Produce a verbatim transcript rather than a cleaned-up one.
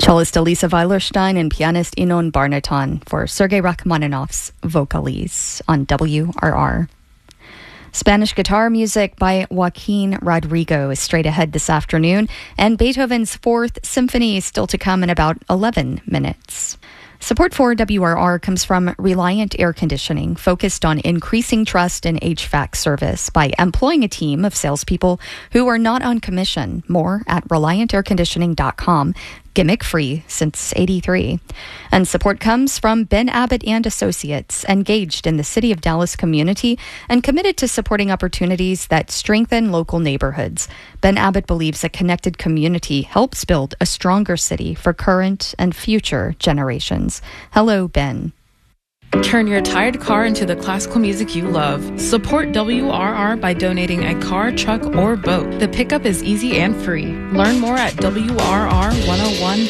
Cellist Elisa Weilerstein and pianist Inon Barnaton for Sergei Rachmaninoff's Vocalise on W R R. Spanish guitar music by Joaquin Rodrigo is straight ahead this afternoon, and Beethoven's Fourth Symphony is still to come in about eleven minutes. Support for W R R comes from Reliant Air Conditioning, focused on increasing trust in H V A C service by employing a team of salespeople who are not on commission. More at reliant air conditioning dot com. Gimmick free since eighty-three. And support comes from Ben Abbott and Associates, engaged in the City of Dallas community and committed to supporting opportunities that strengthen local neighborhoods. Ben Abbott believes a connected community helps build a stronger city for current and future generations. Hello, Ben. Turn your tired car into the classical music you love. Support W R R by donating a car, truck, or boat. The pickup is easy and free. Learn more at W R R one oh one